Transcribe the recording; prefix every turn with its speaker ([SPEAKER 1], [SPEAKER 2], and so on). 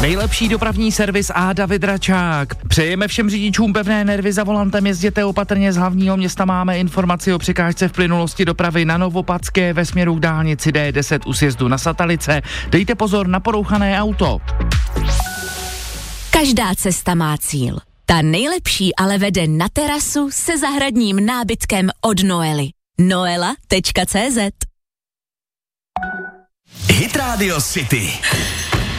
[SPEAKER 1] Nejlepší dopravní servis a David Račák. Přejeme všem řidičům pevné nervy za volantem, jezděte opatrně, z hlavního města máme informaci o překážce v plynulosti dopravy na Novopadské ve směru k dálnici D10 u sjezdu na Satalice. Dejte pozor na porouchané auto.
[SPEAKER 2] Každá cesta má cíl. Ta nejlepší ale vede na terasu se zahradním nábytkem od Noely. Noela.cz.
[SPEAKER 3] Hit Radio City.